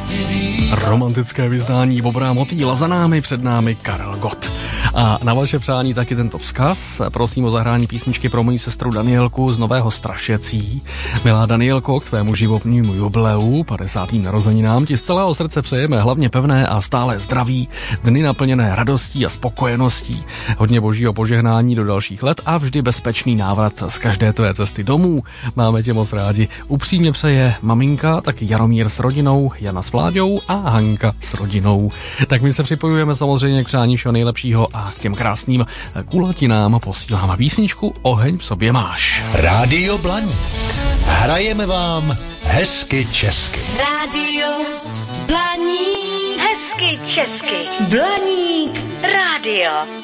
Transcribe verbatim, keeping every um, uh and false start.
Romantické vyznání Bobra Motýla, za námi, před námi Karel Gott. A na vaše přání taky tento vzkaz. Prosím o zahrání písničky pro moji sestru Danielku z Nového Strašecí. Milá Danielko, k tvému životnímu jubileu, padesátým narozeninám, ti z celého srdce přejeme hlavně pevné a stále zdraví, dny naplněné radostí a spokojeností, hodně božího požehnání do dalších let a vždy bezpečný návrat z každé tvé cesty domů. Máme tě moc rádi. Upřímně přeje maminka, taky Jaromír s rodinou, Jana s Vláďou a Hanka s rodinou. Tak my se připojujeme samozřejmě k přání všeho nejlepšího a k těm krásným kulatinám posíláme písničku Oheň v sobě máš. Rádio Blaník. Hrajeme vám hezky česky. Rádio Blaník. Hezky česky. Blaník rádio.